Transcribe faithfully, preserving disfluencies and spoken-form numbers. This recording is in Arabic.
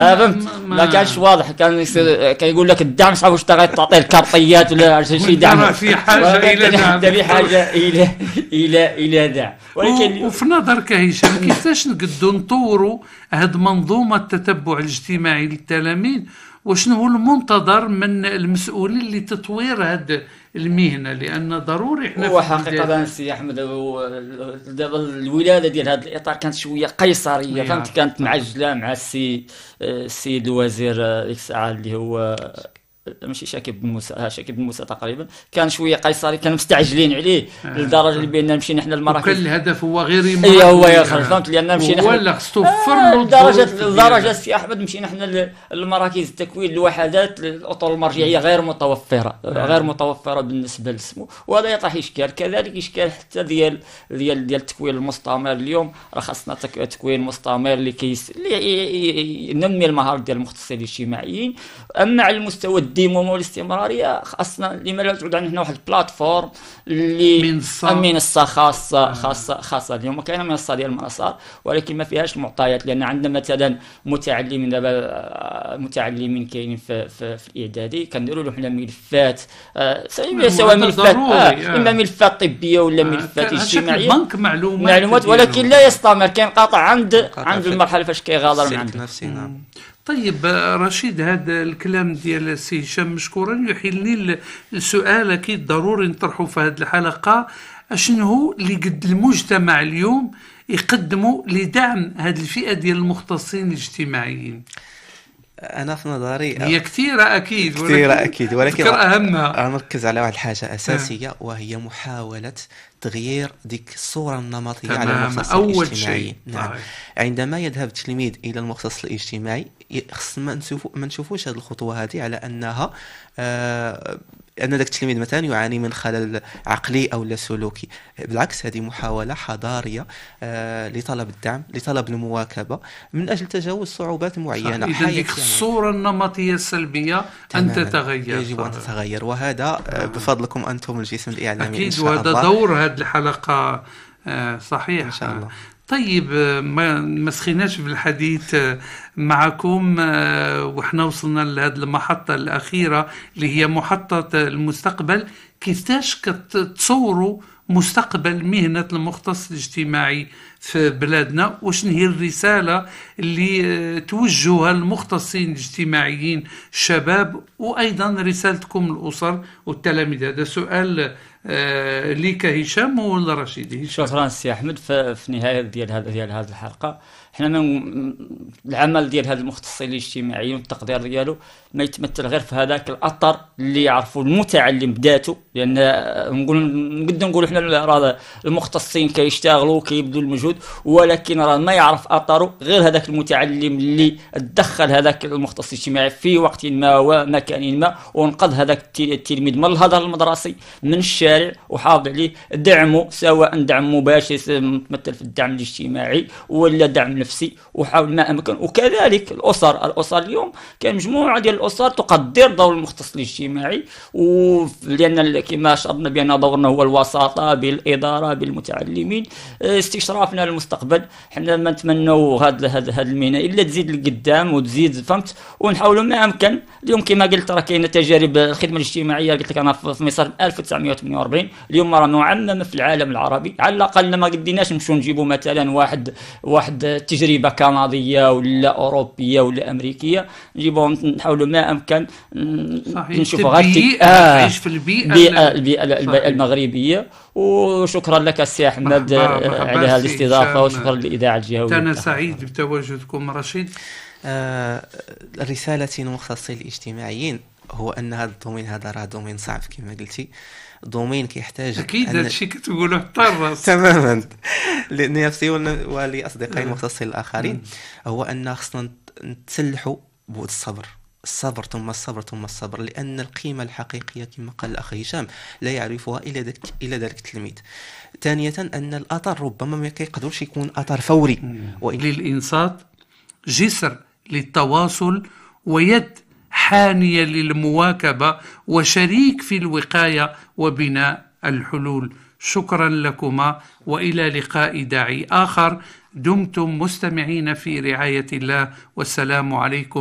فهمت؟ ما كانش واضح، كان يصير كيقول لك الدعم صعب واش تغير تعطيه الكارطيات ولا شي دعم، في حاجه الى دعم، في حاجه الى الى الى دعم. ولكن وفي نظرك هشام كيفاش نقدروا نطوروا هذه منظومه التتبع الاجتماعي للتلاميذ، وشنو هو المنتظر من المسؤولين لتطوير هذه المهنه؟ لان ضروري احنا هو حقيقه سي احمد دابا الولاده ديال هذا الاطار كانت شويه قيصريه، فهمت؟ كانت معجله مع السي السيد الوزير ديك الساعه اللي هو ماشي شاكب بن موسى، شاكب بن موسى تقريبا، كان شويه قيصري، كانوا مستعجلين عليه آه. لدرجه اللي بان مشينا حنا المراكز، وكان الهدف هو غير اي هو يخرج، فهمت؟ لان مشينا ولا خصو توفر له لدرجه لدرجه سي احمد مشينا حنا للمراكز التكوين الوحدات الاطر المرجعيه غير متوفره آه. غير متوفره بالنسبه للسمو، وهذا يطرح اشكال. كذلك اشكال حتى ديال ديال ديال التكوين المستمر. اليوم راه خاصنا تكوين مستمر اللي كيس اللي ينمي المهارات ديال المختصين الاجتماعيين. اما على المستوى الديمومه والاستمراريه خاصنا لما لا تعود عندنا واحد البلاتفورم اللي منصه خاصه خاصه خاصه اليوم كاينه منصه ديال المسار، ولكن ما فيهاش المعطيات، لان عندنا مثلا متعلمين دابا متعلمين كاينين في, في, في الاعدادي كنديروا له حنا ملفات آه سواء ملفات آه اما ملفات طبيه ولا ملفات آه اجتماعيه بنك معلومات, معلومات ولكن لا يستمر، كينقطع عند عند المرحله فاش كيغادر من عنده. طيب رشيد، هذا الكلام ديال السي هشام مشكورا يحيلني السؤال اكيد ضروري نطرحه في هذه الحلقه، اشنو هو اللي قد المجتمع اليوم يقدموا لدعم هذه الفئه ديال المختصين الاجتماعيين؟ انا في نظري هي كثيره اكيد كثيره اكيد ولكن اهمها نركز على واحد الحاجه اساسيه، وهي محاوله تغيير ديك الصوره النمطيه على المختص الاجتماعي. نعم. عندما يذهب التلميذ الى المختص الاجتماعي خصنا ما نشوفوش هذه الخطوه هذه على انها آه أن ذاك التلميذ مثلا يعاني من خلل عقلي أو لا سلوكي. بالعكس، هذه محاولة حضارية آه لطلب الدعم، لطلب المواكبة من أجل تجاوز صعوبات معينة. إذا ديك الصورة النمطية السلبية أن تتغير، يجب أن تتغير، وهذا آه بفضلكم أنتم الجسم الإعلامي أكيد، وهذا دور هذه الحلقة آه صحيح إن شاء الله. طيب ما مسخيناش في الحديث معكم وإحنا وصلنا لهذه المحطة الأخيرة اللي هي محطة المستقبل. كيفاش كتصوروا مستقبل مهنة المختص الاجتماعي في بلادنا؟ وشنو هي الرسالة اللي توجهها المختصين الاجتماعيين الشباب، وأيضا رسالتكم الأسر والتلاميذ؟ هذا سؤال آه ليك هشام ولا رشيد؟ شكرا سي أحمد. في نهاية ديال هذا ديال هذه الحلقة، احنا من العمل ديال هذا المختصين الاجتماعيين والتقدير ديالو ما يتمثل غير في هذاك الاثر اللي يعرفوا المتعلم بذاته، لان نقول نقدر نقول احنا راه المختصين كيشتغلوا كيبذلوا المجهود، ولكن راه ما يعرف اثره غير هذاك المتعلم اللي دخل هذاك المختص الاجتماعي في وقت ما ومكان ما، ونقذ هذاك التلميذ من الهدر المدرسي من الشارع وحافظ عليه، دعمه سواء دعم مباشر متمثل في الدعم الاجتماعي ولا دعم نفسي، وحاول ما امكن. وكذلك الاسر الاسر اليوم كان مجموعه ديال الاسر تقدر دور المختص الاجتماعي، ولان كما اشرنا بان دورنا هو الوساطه بالاداره بالمتعلمين. استشرافنا للمستقبل، حنا ما نتمنوا هذا هذا المهنه الا تزيد لقدام وتزيد، فهمت؟ ونحاولوا ما امكن. اليوم كما قلت راه كاينه تجارب الخدمه الاجتماعيه، قلت لك انا في مصر ألف وتسعمائة وثمانية وأربعين، اليوم راه معممه في العالم العربي. على الاقل ما قديناش نمشيو نجيبوا مثلا واحد واحد تجربه كنديه ولا اوروبيه ولا امريكيه، نجيبوا نحاولوا ما امكن نشوفوا غير آه في البيئه البيئه, البيئة, البيئة المغربيه. وشكرا لك السي احمد على هذه الاستضافه، وشكرا للاذاعه الجهويه. انا سعيد بتواجدكم. رشيد، آه رسالتي للمختصين الاجتماعيين هو ان هذا الدومين هذا راه دومين صعب كما قلتي، دومين كيحتاج اكيد هذا الشيء كتقولوا حتى الراس تماما لنفسي ولاصدقائي المختصين الاخرين، هو ان خصنا نتسلحوا بعود الصبر، الصبر ثم الصبر ثم الصبر، لان القيمه الحقيقيه كما قال الاخ هشام لا يعرفها الا ذاك الا ذلك التلميذ. ثانيه ان الاثر ربما ما كيقدرش يكون اثر فوري، وإن للانصات جسر للتواصل ويد حانية للمواكبة وشريك في الوقاية وبناء الحلول. شكرا لكما، وإلى لقاء داعي آخر دمتم مستمعين في رعاية الله، والسلام عليكم.